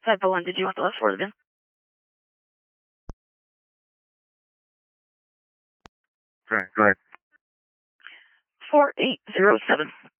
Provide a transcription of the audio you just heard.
501, did you want the last four of the VIN? 'Kay, go ahead. 4807.